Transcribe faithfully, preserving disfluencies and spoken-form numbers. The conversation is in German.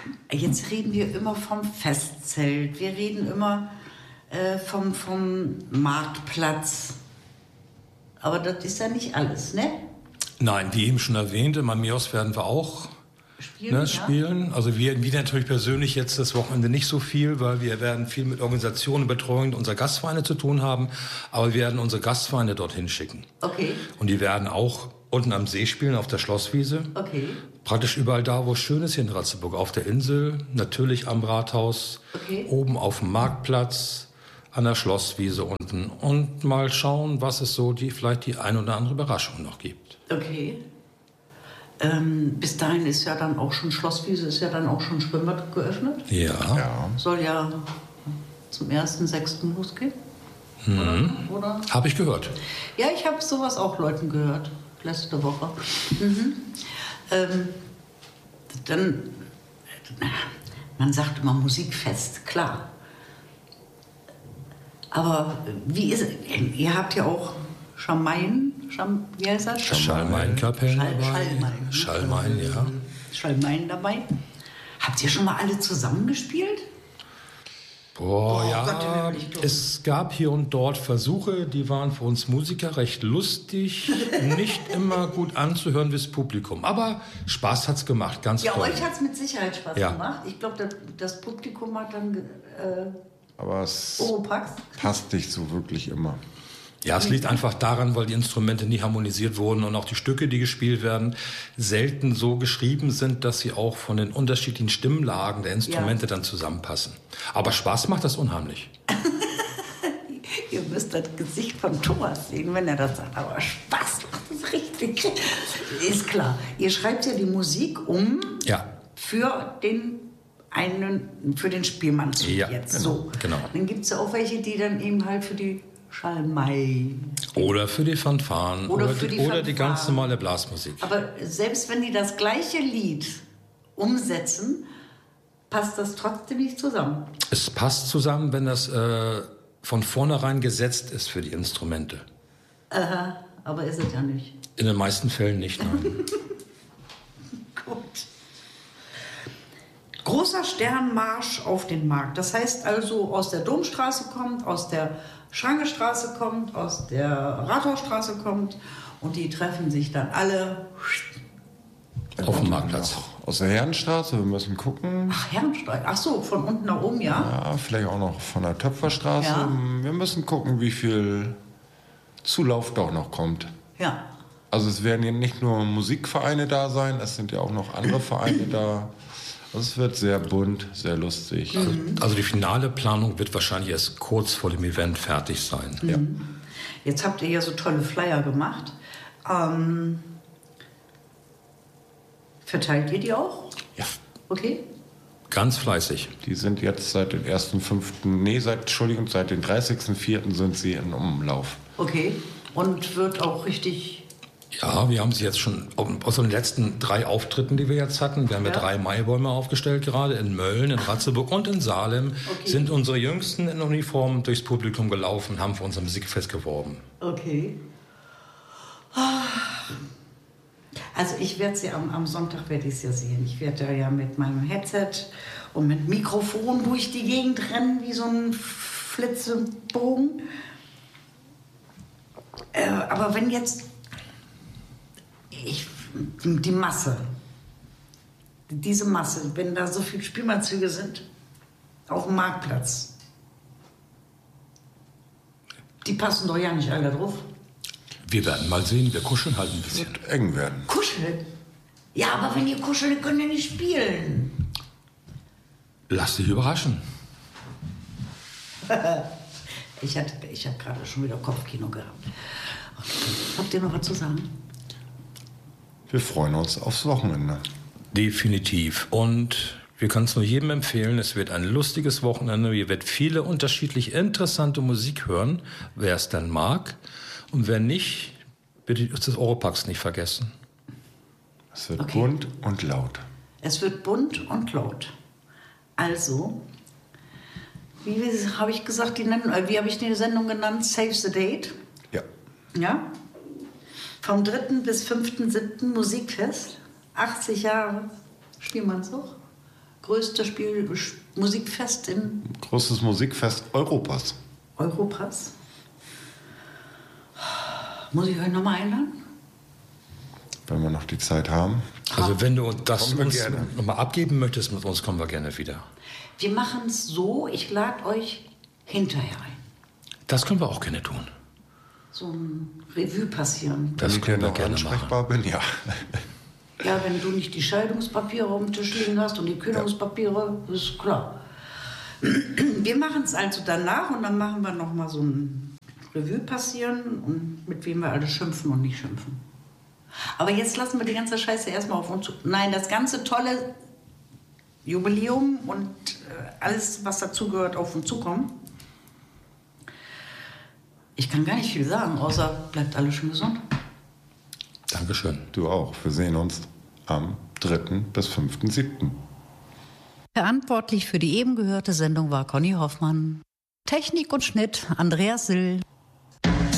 Jetzt reden wir immer vom Festzelt, wir reden immer äh, vom, vom Marktplatz. Aber das ist ja nicht alles, ne? Nein, wie eben schon erwähnt, in Mamios werden wir auch Spielen, ne, ja. spielen. Also wir, wir natürlich persönlich jetzt das Wochenende nicht so viel, weil wir werden viel mit Organisationen und Betreuung unserer Gastvereine zu tun haben. Aber wir werden unsere Gastvereine dorthin schicken. Okay. Und die werden auch unten am See spielen, auf der Schlosswiese. Okay. Praktisch überall da, wo es schön ist hier in Ratzeburg. Auf der Insel, natürlich am Rathaus, okay. Oben auf dem Marktplatz, an der Schlosswiese unten. Und mal schauen, was es so die vielleicht die ein oder andere Überraschung noch gibt. Okay. Ähm, bis dahin ist ja dann auch schon Schlosswiese, ist ja dann auch schon Schwimmbad geöffnet. Ja. ja. Soll ja zum ersten sechsten losgehen. Mhm. Oder? Oder? Habe ich gehört. Ja, ich habe sowas auch Leuten gehört. Letzte Woche. Mhm. Ähm, dann, man sagt immer Musikfest, klar. Aber wie ist es? Ihr habt ja auch Schalmeien, Scham, wie heißt das? Schalmeienkapellen Schall, dabei. Schalmeien. Schalmeien, ja. Schalmeien dabei. Habt ihr schon mal alle zusammengespielt? Boah, Boah, ja, Gott, es gab hier und dort Versuche, die waren für uns Musiker recht lustig, nicht immer gut anzuhören fürs Publikum. Aber Spaß hat's gemacht, ganz Ja, toll. euch hat's mit Sicherheit Spaß ja. gemacht. Ich glaube, das, das Publikum hat dann äh, Aber es Oropax. passt nicht so wirklich immer. Ja, es liegt einfach daran, weil die Instrumente nie harmonisiert wurden und auch die Stücke, die gespielt werden, selten so geschrieben sind, dass sie auch von den unterschiedlichen Stimmlagen der Instrumente ja. dann zusammenpassen. Aber Spaß macht das unheimlich. Ihr müsst das Gesicht von Thomas sehen, wenn er das sagt. Aber Spaß macht das richtig. Ist klar. Ihr schreibt ja die Musik um ja. für den einen, für den Spielmann ja, jetzt. Genau, so. genau. Dann gibt es ja auch welche, die dann eben halt für die Schalmei. Oder für die Fanfaren. Oder, oder, für die, die oder die ganz normale Blasmusik. Aber selbst wenn die das gleiche Lied umsetzen, passt das trotzdem nicht zusammen. Es passt zusammen, wenn das äh, von vornherein gesetzt ist für die Instrumente. Aha, aber ist es ja nicht. In den meisten Fällen nicht, nein. Gut. Großer Sternmarsch auf den Markt. Das heißt also, aus der Domstraße kommt, aus der Schrankestraße kommt, aus der Rathausstraße kommt und die treffen sich dann alle auf dem Marktplatz. Aus der Herrenstraße, wir müssen gucken. Ach, Herrenstraße. Ach so, von unten nach oben, ja? Ja, vielleicht auch noch von der Töpferstraße. Ja. Wir müssen gucken, wie viel Zulauf doch noch kommt. Ja. Also es werden ja nicht nur Musikvereine da sein, es sind ja auch noch andere Vereine da. Also es wird sehr bunt, sehr lustig. Also, also die finale Planung wird wahrscheinlich erst kurz vor dem Event fertig sein. Mhm. Ja. Jetzt habt ihr ja so tolle Flyer gemacht. Ähm, verteilt ihr die auch? Ja. Okay. Ganz fleißig. Die sind jetzt seit dem ersten fünften Nee, seit, Entschuldigung, seit dem dreißigsten vierten sind sie in Umlauf. Okay. Und wird auch richtig... Ja, wir haben sie jetzt schon aus den letzten drei Auftritten, die wir jetzt hatten. Wir haben ja, ja drei Maibäume aufgestellt, gerade in Mölln, in Ratzeburg und in Salem. Okay. Sind unsere Jüngsten in Uniform durchs Publikum gelaufen, haben für unser Musikfest geworben. Okay. Also ich werde sie am, am Sonntag werde ich es ja sehen. Ich werde ja mit meinem Headset und mit Mikrofon durch die Gegend rennen, wie so ein Flitzebogen. Äh, aber wenn jetzt Ich, die Masse, diese Masse, wenn da so viele Spielmannszüge sind, auf dem Marktplatz, die passen doch ja nicht alle drauf. Wir werden mal sehen, wir kuscheln halt ein bisschen. Wird eng werden. Kuscheln? Ja, aber wenn ihr kuschelt, könnt ihr nicht spielen. Lass dich überraschen. ich hatte, ich habe gerade schon wieder Kopfkino gehabt. Okay. Habt ihr noch was zu sagen? Wir freuen uns aufs Wochenende. Definitiv. Und wir können es nur jedem empfehlen, es wird ein lustiges Wochenende. Ihr werdet viele unterschiedlich interessante Musik hören, wer es dann mag. Und wer nicht, bitte das Oropax nicht vergessen. Es wird okay. bunt und laut. Es wird bunt und laut. Also, wie, wie habe ich gesagt, die nennen, wie habe ich die Sendung genannt? Save the Date. Ja. Ja. Vom dritten bis fünften siebten Musikfest. achtzig Jahre Spielmannszug. größte Spiel, Musikfest in Großes Musikfest Europas. Europas. Muss ich euch nochmal einladen? Wenn wir noch die Zeit haben. Also wenn du das Kommen wir uns gerne. nochmal abgeben möchtest mit uns, kommen wir gerne wieder. Wir machen es so, ich lade euch hinterher ein. Das können wir auch gerne tun. So ein Revue passieren. Das Wenn ich können wir noch gerne machen. ansprechbar bin, ja. Ja, wenn du nicht die Scheidungspapiere auf dem Tisch liegen hast und die Kündigungspapiere, ist klar. Wir machen es also danach und dann machen wir nochmal so ein Revue passieren und mit wem wir alle schimpfen und nicht schimpfen. Aber jetzt lassen wir die ganze Scheiße erstmal auf uns zu. Nein, das ganze tolle Jubiläum und äh, alles, was dazugehört, auf uns zukommen. Ich kann gar nicht viel sagen, außer bleibt alle schön gesund. Dankeschön. Du auch. Wir sehen uns am dritten bis fünften siebten Verantwortlich für die eben gehörte Sendung war Conny Hoffmann. Technik und Schnitt Andreas Sill.